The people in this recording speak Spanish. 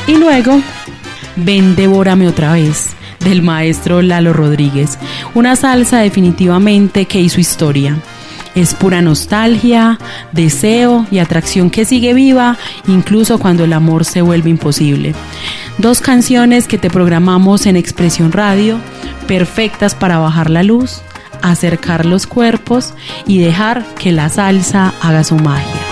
Y luego, Ven, devórame otra vez, del maestro Lalo Rodríguez. Una salsa definitivamente que hizo historia. Es pura nostalgia, deseo y atracción que sigue viva, incluso cuando el amor se vuelve imposible. 2 canciones que te programamos en Expresión Radio, perfectas para bajar la luz, acercar los cuerpos y dejar que la salsa haga su magia.